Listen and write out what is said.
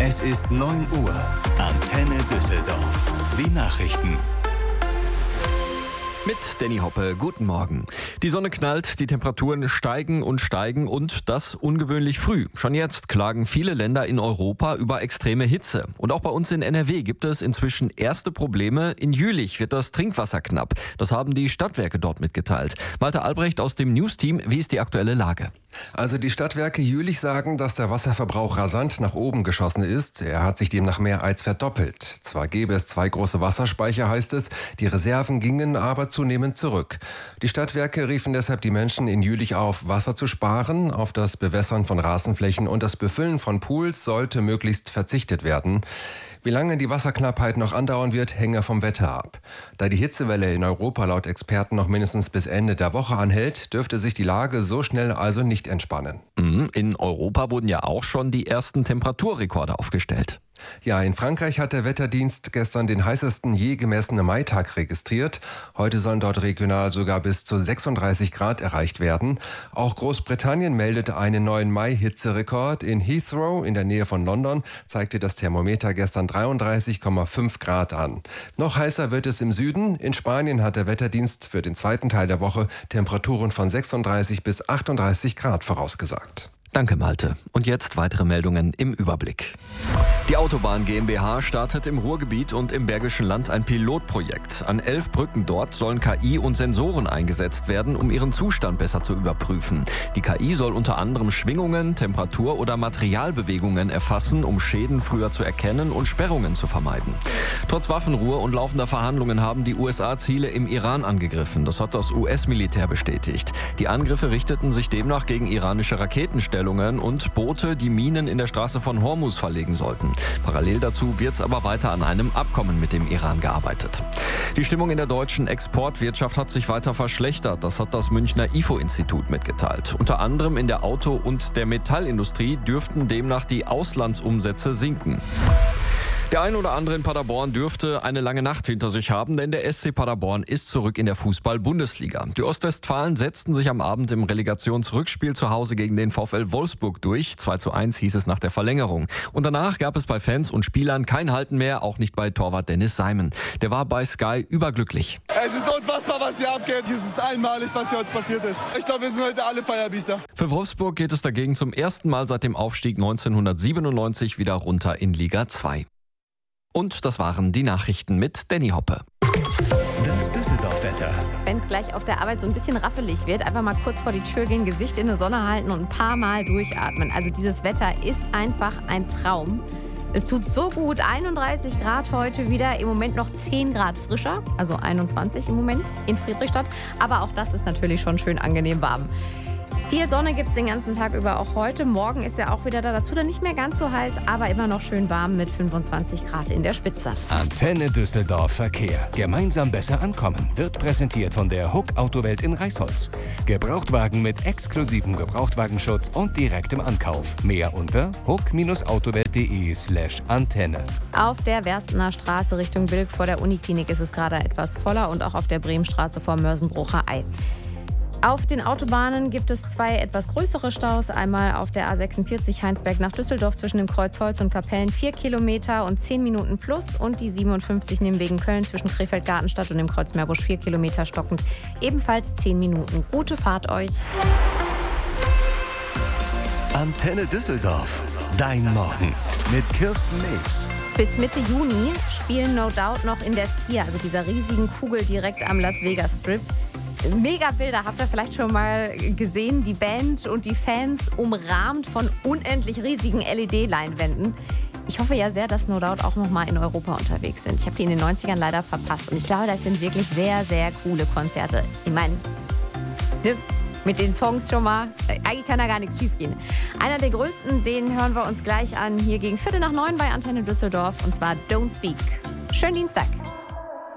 Es ist 9 Uhr. Antenne Düsseldorf. Die Nachrichten. Mit Danny Hoppe, guten Morgen. Die Sonne knallt, die Temperaturen steigen und das ungewöhnlich früh. Schon jetzt klagen viele Länder in Europa über extreme Hitze. Und auch bei uns in NRW gibt es inzwischen erste Probleme. In Jülich wird das Trinkwasser knapp. Das haben die Stadtwerke dort mitgeteilt. Walter Albrecht aus dem News-Team, wie ist die aktuelle Lage? Also die Stadtwerke Jülich sagen, dass der Wasserverbrauch rasant nach oben geschossen ist. Er hat sich demnach mehr als verdoppelt. Zwar gäbe es 2 große Wasserspeicher, heißt es, die Reserven gingen aber zunehmend zurück. Die Stadtwerke riefen deshalb die Menschen in Jülich auf, Wasser zu sparen. Auf das Bewässern von Rasenflächen und das Befüllen von Pools sollte möglichst verzichtet werden. Wie lange die Wasserknappheit noch andauern wird, hänge vom Wetter ab. Da die Hitzewelle in Europa laut Experten noch mindestens bis Ende der Woche anhält, dürfte sich die Lage so schnell also nicht entspannen. In Europa wurden ja auch schon die ersten Temperaturrekorde aufgestellt. Ja, in Frankreich hat der Wetterdienst gestern den heißesten je gemessenen Maitag registriert. Heute sollen dort regional sogar bis zu 36 Grad erreicht werden. Auch Großbritannien meldete einen neuen Mai-Hitzerekord. In Heathrow in der Nähe von London zeigte das Thermometer gestern 33,5 Grad an. Noch heißer wird es im Süden. In Spanien hat der Wetterdienst für den zweiten Teil der Woche Temperaturen von 36 bis 38 Grad vorausgesagt. Danke, Malte. Und jetzt weitere Meldungen im Überblick. Die Autobahn GmbH startet im Ruhrgebiet und im Bergischen Land ein Pilotprojekt. An 11 Brücken dort sollen KI und Sensoren eingesetzt werden, um ihren Zustand besser zu überprüfen. Die KI soll unter anderem Schwingungen, Temperatur- oder Materialbewegungen erfassen, um Schäden früher zu erkennen und Sperrungen zu vermeiden. Trotz Waffenruhe und laufender Verhandlungen haben die USA Ziele im Iran angegriffen. Das hat das US-Militär bestätigt. Die Angriffe richteten sich demnach gegen iranische Raketenstellungen und Boote, die Minen in der Straße von Hormuz verlegen sollten. Parallel dazu wird aber weiter an einem Abkommen mit dem Iran gearbeitet. Die Stimmung in der deutschen Exportwirtschaft hat sich weiter verschlechtert. Das hat das Münchner IFO-Institut mitgeteilt. Unter anderem in der Auto- und der Metallindustrie dürften demnach die Auslandsumsätze sinken. Der ein oder andere in Paderborn dürfte eine lange Nacht hinter sich haben, denn der SC Paderborn ist zurück in der Fußball-Bundesliga. Die Ostwestfalen setzten sich am Abend im Relegationsrückspiel zu Hause gegen den VfL Wolfsburg durch. 2:1 hieß es nach der Verlängerung. Und danach gab es bei Fans und Spielern kein Halten mehr, auch nicht bei Torwart Dennis Simon. Der war bei Sky überglücklich. Es ist unfassbar, was hier abgeht. Es ist einmalig, was hier heute passiert ist. Ich glaube, wir sind heute alle Feierbiester. Für Wolfsburg geht es dagegen zum ersten Mal seit dem Aufstieg 1997 wieder runter in Liga 2. Und das waren die Nachrichten mit Danny Hoppe. Das Düsseldorf-Wetter. Wenn es gleich auf der Arbeit so ein bisschen raffelig wird, einfach mal kurz vor die Tür gehen, Gesicht in die Sonne halten und ein paar Mal durchatmen. Also dieses Wetter ist einfach ein Traum. Es tut so gut, 31 Grad heute wieder, im Moment noch 10 Grad frischer, also 21 im Moment in Friedrichstadt. Aber auch das ist natürlich schon schön angenehm warm. Viel Sonne gibt es den ganzen Tag über, auch heute. Morgen ist ja auch wieder dazu dann nicht mehr ganz so heiß, aber immer noch schön warm mit 25 Grad in der Spitze. Antenne Düsseldorf Verkehr. Gemeinsam besser ankommen. Wird präsentiert von der Huck Autowelt in Reisholz. Gebrauchtwagen mit exklusivem Gebrauchtwagenschutz und direktem Ankauf. Mehr unter huck-autowelt.de/Antenne. Auf der Werstener Straße Richtung Bilk vor der Uniklinik ist es gerade etwas voller und auch auf der Bremenstraße vor Mörsenbrucher Ei. Auf den Autobahnen gibt es 2 etwas größere Staus. Einmal auf der A46 Heinsberg nach Düsseldorf zwischen dem Kreuz Holz und Kapellen 4 Kilometer und 10 Minuten plus. Und die 57 Nürnberg Köln zwischen Krefeld-Gartenstadt und dem Kreuz Meerbusch 4 Kilometer stockend. Ebenfalls 10 Minuten. Gute Fahrt euch. Antenne Düsseldorf. Dein Morgen mit Kirsten Lebs. Bis Mitte Juni spielen No Doubt noch in der Sphere, also dieser riesigen Kugel direkt am Las Vegas Strip. Mega Bilder, habt ihr vielleicht schon mal gesehen, die Band und die Fans umrahmt von unendlich riesigen LED-Leinwänden. Ich hoffe ja sehr, dass No Doubt auch noch mal in Europa unterwegs sind. Ich habe die in den 90ern leider verpasst und ich glaube, das sind wirklich sehr, sehr coole Konzerte. Ich meine, mit den Songs schon mal, eigentlich kann da gar nichts schief gehen. Einer der größten, den hören wir uns gleich an, hier gegen 8:45 bei Antenne Düsseldorf, und zwar Don't Speak. Schönen Dienstag.